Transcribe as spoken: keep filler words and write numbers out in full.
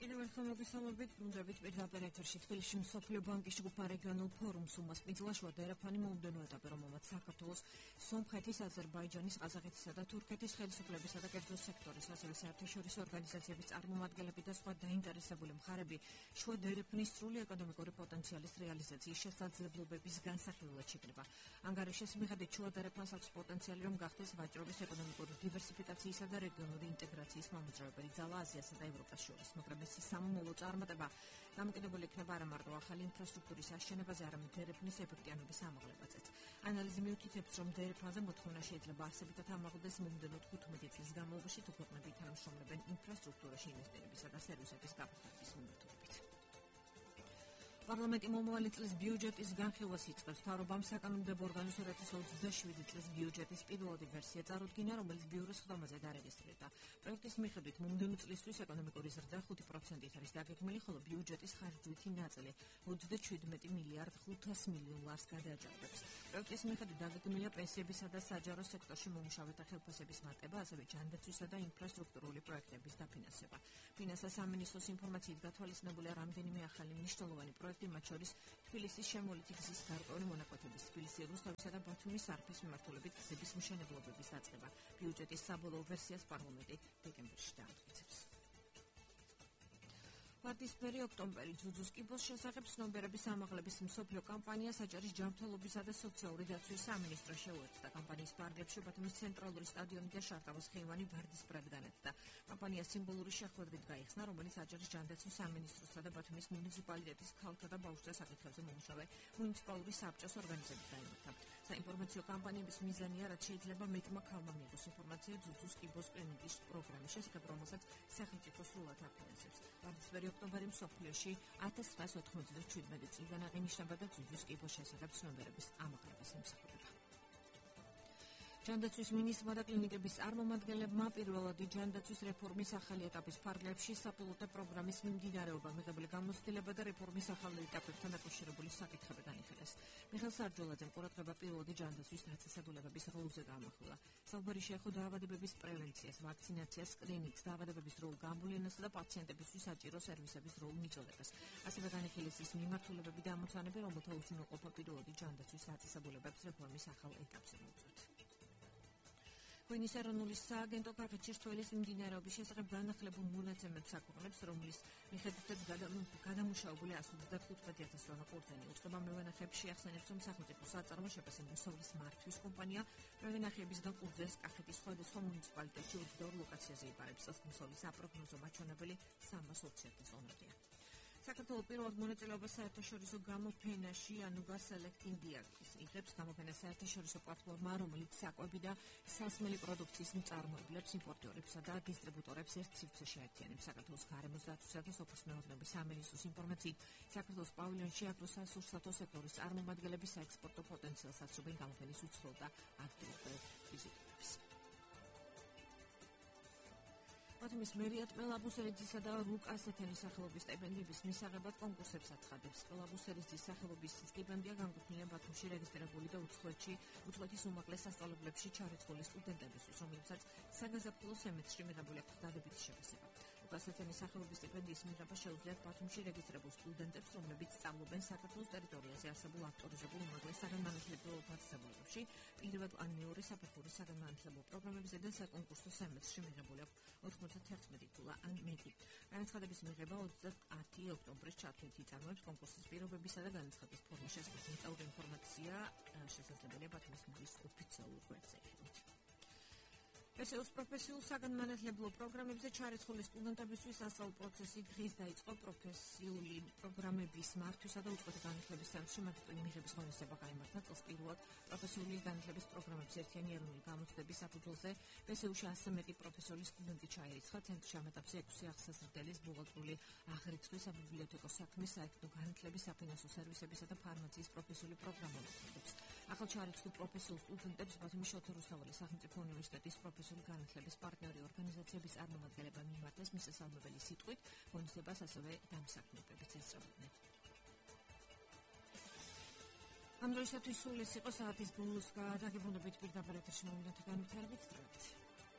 კიდევ ერთხელ მოგესალმებით, ბრუნდებით პირდაპირ ეთერში თბილისში მსოფლიო ბანკის ჯგუფმა რეგიონულ ფორუმს უმასპინძლა დერეფანი მომდევნო ეტაპი, რომელმაც საქართველოს, სომხეთის, აზერბაიჯანის, ყაზახეთისა და თურქეთის ხელისუფლებისა და კერძო სექტორის, ასევე საერთაშორისო ორგანიზაციების წარმომადგენლები და სხვა დაინტერესებული მხარეები შუა დერეფნის სრული ეკონომიკური პოტენციალის რეალიზაციის შესაძლებლობების განსახილველად შეკრება. ანგარიშის მიხედვით შუა დერეფანს აქვს პოტენციალი, რომ გახდეს ვაჭრობის ეკონომიკური დივერსიფიკაციისა და რეგიონული ინტეგრაციის მამოძრავებელი ძალა აზიასა და ევროპას შორის. მის სამომავლო წარმატება დამოკიდებული იქნება არა მარტო ახალი ინფრასტრუქტურის აშენებაზე, არამედ დერეფნის ეფექტიანობის ამაღლებაზეც. ანალიზი მიუთითებს, რომ დერეფანზე მოთხოვნა შეიძლება არსებითად ამაღლდეს მომდევნო თხუთმეტი წლის განმავლობაში, თუ ქვეყნები თანამშრომლებენ ინფრასტრუქტურაში ინვესტირებისა და სერვისების გაფართოების მიმართულებით. პარლამენტი მომავალი წლის ბიუჯეტის განხილვას იწყებს. მთავრობამ საკანონმდებლო ორგანოს ორი ათას ოცდაშვიდი წლის ბიუჯეტის პირველადი ვერსია წარუდგინა, რომელიც ბიუროს ხდომაზე დარეგისტრირდა. პროექტის მიხედვით მომდევნო წლისთვის ეკონომიკური ზრდა ხუთი პროცენტით არის დაგეგმილი, ხოლო ბიუჯეტის ხარჯვითი ნაწილი ოცდაჩვიდმეტი მილიარდ ხუთასი მილიონ ლარს გადააჭარბებს. პროექტის მიხედვით დაგეგმილია პენსიებისა და საჯარო სექტორში მომუშავეთა ხელფასების მატება, ასევე ჯანდაცვისა და ინფრასტრუქტურული პროექტების დაფინანსება. ფინანსთა სამინისტროს ინფორმაციით გათვალისწინებულია რამდენიმე ახალი მნიშვნელოვანი პროექტი, მათ შორის თბილისის შემოვლითი გზის გარკვეული მონაკვეთების, თბილისი რუსთავისა და ბათუმის არფის მიმართულებით გზების მშენებლობების დაწყება. ბიუჯეტის საბოლოო ვერსიას პარლამენტი დეკემბერში დაამტკიცებს. ვარდისფერი ოქტომბერი ძუძუს კიბოს შესახებ ცნობიერების ამაღლების მსოფლიო კამპანია საჯარის ჯანმრთელობისა და სოციალური დაცვის სამინისტრო შეუერთდა. კამპანიის ფარგლებში ბათუმის ცენტრალური სტადიონი და შარტავოს ხეივანი ვარდისფრად განათდა. კამპანია სიმბოლური შეხვედრით გაიხსნა, რომელიც საჯარის ჯანდაცვის სამინისტროსა და ბათუმის მუნიციპალიტეტის ქალთა და ბავშვთა საკითხებზე მომუშავე მუნიციპალური საბჭოს ორგანიზებით დაიმართა. საინფორმაციო კამპანიების მიზანია, რაც შეიძლება მეტმა ქალმა მიიღოს ინფორმაცია ძუძუს კიბოს კლინიკის პროგრამის შესახებ, რომელსაც სახელმწიფო სრულად აფინანსებს. ვარდისფერი ოქტომბერი მსოფლიოში ათას ცხრაას ოთხმოცდაჩვიდმეტი წლიდან აღინიშნება და ძუძუს კიბოს შესახებ ცნობიერების ამაღლებას ემსახურება. ჯანდაცვის მინისტრმა და კლინიკების წარმომადგენლებმა პირველადი ჯანდაცვის რეფორმის ახალი ეტაპის ფარგლებში საპილოტო პროგრამის მიმდინარეობა, მიღებული გამოცდილება და რეფორმის ახალი ეტაპებთან დაკავშირებული საკითხები განიხილეს. მიხეილ სარჯოლაძემ ყურადღება პირველადი ჯანდაცვის დაწესებულებების როლზე გაამახვილა. საუბარი შეეხო დაავადებების პრევენციას, ვაქცინაციას, სკრინინგს, დაავადებების როლ გავლენასა და პაციენტებისთვის საჭირო სერვისების როლ მიწოდებას. ასევე განიხილეს ის მიმართულებები და ამოცანები, რომელთა უზრუნველყოფა პირველადი ჯანდაცვის დაწესებულებებს რეფორმის ახალ ეტაპზე მოუწევთ. ღვინის ეროვნული სააგენტო კახეთში რთველის მიმდინარეობის შესახებ განახლებულ მონაცემებს აქვეყნებს, რომლის მიხედვითაც გადამუშავებული ასი ოცდახუთმეტი ათასი ტონა ყურძენი უწყება. მევენახეებში ახსენებს, რომ სახელმწიფო საწარმო შეფასე მოსავლის მართვის კომპანია მევენახეებისგან ყურძენს კახეთის სხვადასხვა მუნიციპალიტეტში ოცდაორ ლოკაციაზე იპარებს. მოსავლის აპროგნოზო მაჩვენებელი სამას ოცი ათას ტონადია. საქართველოს პირველად მონაწილეობას საერთაშორისო გამოფენაში ანუგა Select India იღებს. გამოფენა საერთაშორისო პლატფორმა, რომელიც საკვები და სასმელი პროდუქციის მწარმოებლებს, იმპორტიორებსა და დისტრიბუტორებს ერთ სივრცეში შეერთიანებს. საქართველოს გარემოს დაცვისა და სოფლის მეურნეობის სამინისტროს ინფორმაციით, საქართველოს პავილიონში აგროსასურსათო სექტორის წარმომადგენლები საექსპორტო პოტენციალს აცნობენ გამოფენის უცხოელ და აქტიურ ვიზიტორებს. ბათუმის მერია ტყელაბუსერიძისა და რუკას ეთენის სახელობის სტიპენდიების მისაღებად კონკურსებს აცხადებს. ტყელაბუსერიძის სახელობის სტიპენდია განკუთვნილია ბათუმში რეგისტრირებული და უცხოეთში უცხოეთის უმაღლეს სასწავლებლებში ჩარიცხული სტუდენტებისთვის, რომლებსაც საგაზაფხულო სემესტრში მიღებული აქვს დადებითი შეფასება. რუკას ეთენის სახელობის სტიპენდიის მიღება შეუძლიათ ბათუმში რეგისტრირებულ სტუდენტებს, რომლებიც სწავლობენ საქართველოს ტერიტორიაზე არსებულ ავტორიზებულ უმაღლეს საგანმანათლებლო დაწესებულებებში, პირველ ან მეორე საფეხურის საგანმანათლებლო პროგრამებზე და საკონკურსო სემესტრში მიღებული აქვს ოცდაათი ქულა ან მეტი. განაცხადების მიღება ოცდაათი ოქტომბრის ჩათვლით იწარმოებს. კონკურსის პირობებისა და განაცხადის ფორმის შესახებ დეტალური ინფორმაცია შესაძლებელია ბათუმის მერის ოფიციალურ ვებსაიტზე. პესეუს პროფესიულ საგანმანათლებლო პროგრამებზე ჩარიცხული სტუდენტებისთვის სასწავლო პროცესი დღეს დაიწყო. პროფესიული პროგრამების მართვისა და უწყვეტი განათლების ცენტრში მათი მიღების ღონისძიება გაიმართა. წელს პირველად პროფესიული განათლების პროგრამების ერთიანი ეროვნული გამოცდების საფუძველზე პესეუში ასზე მეტი პროფესიული სტუდენტი ჩაირიცხა. ცენტრში ამ ეტაპზე ექვსი აღსაზრდელის, ბუღალტრული აღრიცხვის, საბიბლიოთეკო საქმის, საექნო განათლების, საფინანსო სერვისებისა და ფარმაციის პროფესიული პროგრამები ეხმარებს. ახალ ჩარიცხულ პროფესიულ სტუდენტებს ბათუმის შოთა რუსთაველის სახელმწიფო უნივერსიტეტის პროფესიული განათლების პარტნიორი ორგანიზაციების წარმომადგენლება მიმართეს მისასალმებელი სიტყვით, ღონისძიებას ასევე დამსაქმებებიც ესწრებოდნენ. ამ დროისათვის სულ ეს იყო საათის ბოლოს გადაგებრუნებით პირდაპირ ეთერში მომდევნო განვითარებით.